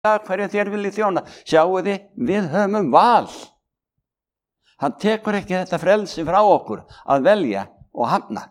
hverju þér viljið þjóna. Sjáu þið, við höfum val. Hann tekur ekki þetta frelsi frá okkur að velja og hafna.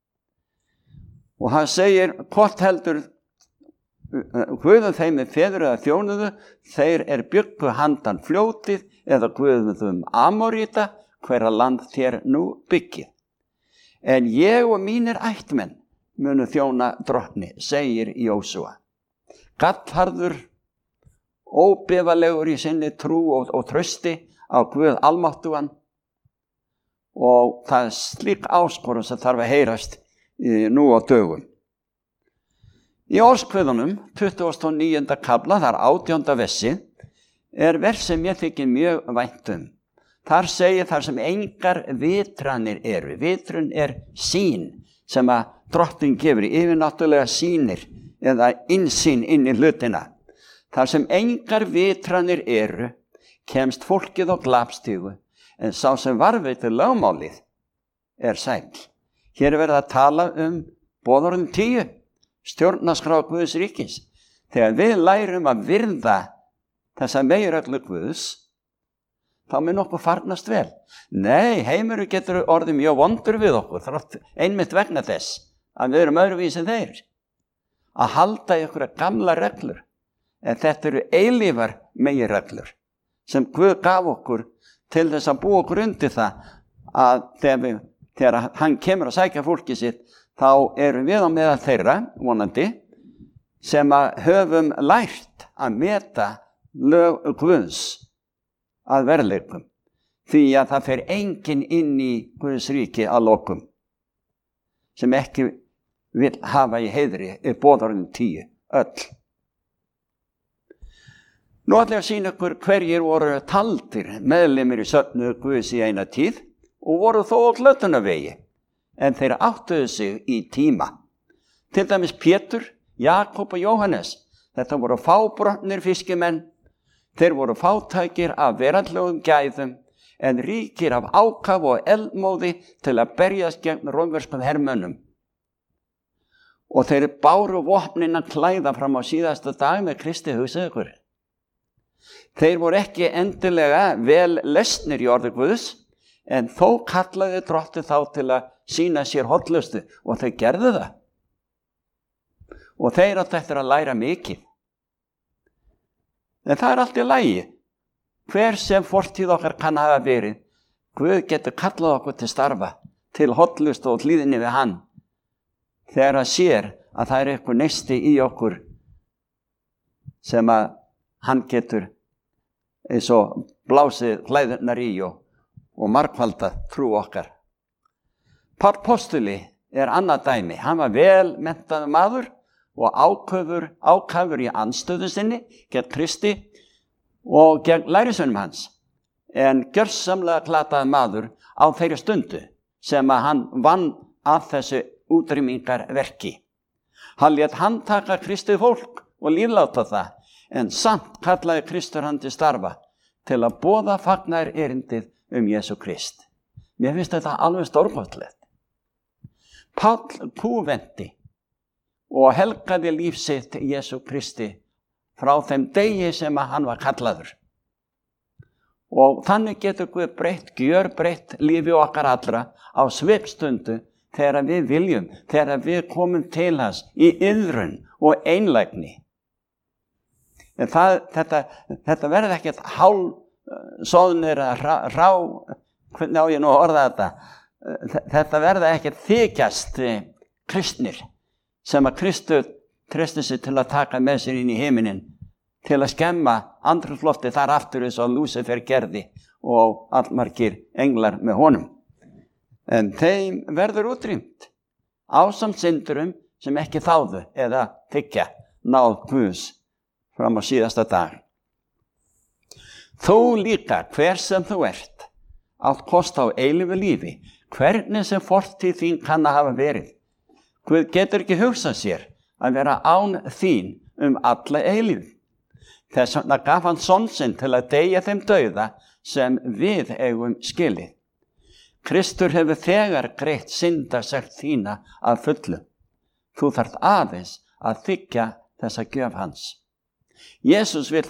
Og hann segir, hvort heldur Guðum þeim feður eða þjónuðu, þeir bjuggu handan fljótið, eða Guðum Amoríta, hverra land þér nú byggið. En ég og mínir ættmenn munu þjóna drottni, segir Jósúa. Gallharður, óbifalegur í sinni trú og trausti á Guð almáttugan, og það slík áskorun sem þarf að heyrast nú á dögum. Í Orðskviðunum, 29. kafla, þar 18. versi, vers sem ég þykir mjög vænt Þar segir þar sem engar vitranir eru. Vitrun sýn sem að drottinn gefur, yfirnáttúrulega sýnir eða innsýn inn í hlutina. Þar sem engar vitranir eru, kemst fólkið á glapstígu, en sá sem varðveitir lögmálið sæll. Hér verið að tala boðorðin 10, stjórnarskrá Guðs ríkis. Þegar við lærum að virða þessa meginreglu Guðs, þá mun okkur farnast vel. Nei, heimurinn getur orðið mjög vondur við okkur, einmitt vegna þess að við erum öðruvísi en þeir. Að halda í einhverja gamla reglur, en þetta eru eilífar meginreglur sem Guð gaf okkur til þess að búa okkur undir það að þegar hann kemur að sækja fólkið sitt, þá erum við á meðal þeirra, vonandi, sem að höfum lært að meta lög Guðs að veruleikum, því að það fer enginn inn í Guðs ríki að lokum sem ekki vil hafa í heiðri boðorðin 10, öll. Nú ætla ég að sýna ykkur hverjir voru taldir meðlimir í söfnuði Guðs í eina tíð og voru þó á glötunarvegi, en þeir áttuðu sig í tíma. Til dæmis Pétur, Jakob og Jóhannes. Þetta voru fábrotnir fiskimenn. Þeir voru fátækir af veraldlegum gæðum, en ríkir af ákaf og eldmóði til að berjast gegn rómverskum hermönnum. Og þeir báru vopnin að klæða fram á síðasta dag með Kristi, hugsið ykkur. Þeir voru ekki endilega vel lesnir í orði Guðs, en þó kallaði drottinn þá til að sýna sér hollustu, og þeir gerðu það. Og þeir áttu eftir að læra mikið. En það allt í lagi. Hver sem fortíð okkar kann hafa verið, Guð getur kallað okkur til starfa, til hollustu og hlýðni við hann, þegar hann sér að það eitthvað neisti í okkur sem að hann getur eins og blásið hlæðurnar í og margfaldað trú okkar. Páll postuli annað dæmi. Hann var vel menntaður maður og ákafur í andstöðu sinni gegn Kristi og gegn lærisveinum hans, en gjörsamlega glataður maður á þeirri stundu sem að hann vann að þessu útrýmingarverki. Hann lét handtaka Kristi fólk og lífláta það, en samt kallaði Kristur hann til starfa til að boða fagnar erindið Jesú Krist. Mér finnst þetta alveg stórkostlegt. Páll kúventi og helgaði líf sitt Jesú Kristi frá þeim degi sem hann var kallaður. Og þannig getur Guð gjörbreytt lífi okkar allra á svipstundu þegar við viljum, þegar við komum til hans í iðrun og einlægni. En þetta verður ekkert hálfsóðnir hvernig á ég nú að orða þetta. Þetta verður ekkert þykjast kristnir sem að Kristur treysti sig til að taka með sér inn í heiminin til að skemma andrúmsloftið þar aftur eins og Lúsifer gerði og allmargir englar með honum. En þeim verður útrýmt ásamt syndurum sem ekki þáðu eða þykja náð Guðs fram á síðasta dag. Þú líka, hver sem þú ert, átt kost á eilífu lífi, hvernig sem fortíð þín kann að hafa verið. Guð getur ekki hugsað sér að vera án þín alla eilífu. Þess vegna gaf hann son sinn til að deyja þeim dauða sem við eigum skilið. Kristur hefur þegar greitt syndasekt þína að fullu. Þú þarft aðeins að þiggja þessa gjöf hans. Jésús vil